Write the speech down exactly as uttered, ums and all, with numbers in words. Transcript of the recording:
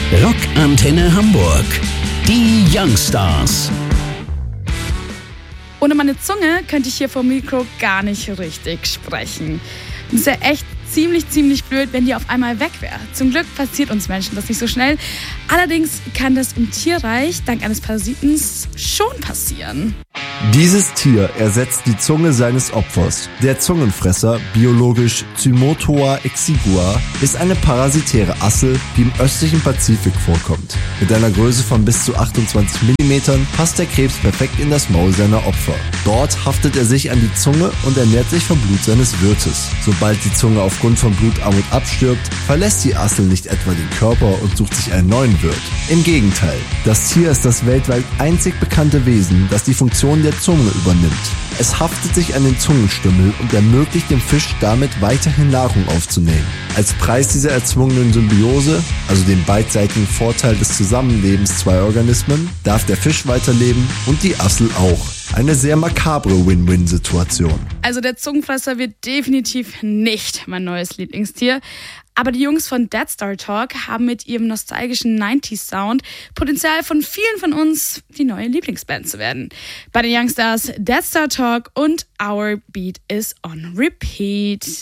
Rockantenne Hamburg. Die Youngstars. Ohne meine Zunge könnte ich hier vor dem Mikro gar nicht richtig sprechen. Das ist ja echt ziemlich, ziemlich blöd, wenn die auf einmal weg wäre. Zum Glück passiert uns Menschen das nicht so schnell. Allerdings kann das im Tierreich dank eines Parasiten schon passieren. Dieses Tier ersetzt die Zunge seines Opfers. Der Zungenfresser, biologisch Cymothoa exigua, ist eine parasitäre Assel, die im östlichen Pazifik vorkommt. Mit einer Größe von bis zu achtundzwanzig Millimetern passt der Krebs perfekt in das Maul seiner Opfer. Dort haftet er sich an die Zunge und ernährt sich vom Blut seines Wirtes. Sobald die Zunge aufgrund von Blutarmut abstirbt, verlässt die Assel nicht etwa den Körper und sucht sich einen neuen Wirt. Im Gegenteil, das Tier ist das weltweit einzig bekannte Wesen, das die Funktion der Zunge übernimmt. Es haftet sich an den Zungenstümmel und ermöglicht dem Fisch damit weiterhin Nahrung aufzunehmen. Als Preis dieser erzwungenen Symbiose, also dem beidseitigen Vorteil des Zusammenlebens zweier Organismen, darf der Fisch weiterleben und die Assel auch. Eine sehr makabre Win-Win-Situation. Also der Zungenfresser wird definitiv nicht mein neues Lieblingstier. Aber die Jungs von Dead Star Talk haben mit ihrem nostalgischen neunziger-Sound Potenzial von vielen von uns, die neue Lieblingsband zu werden. Bei den Youngstars Dead Star Talk und Our Beat is on Repeat.